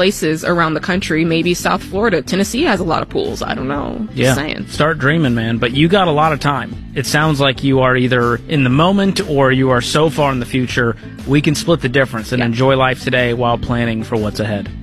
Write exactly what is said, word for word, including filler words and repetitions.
places around the country. Maybe South Florida, Tennessee has a lot of pools. I don't know. Just yeah. saying. Start dreaming, man. But you got a lot of time. It sounds like you are either in the moment or you are so far in the future. We can split the difference and yeah. enjoy life today while planning for what's ahead.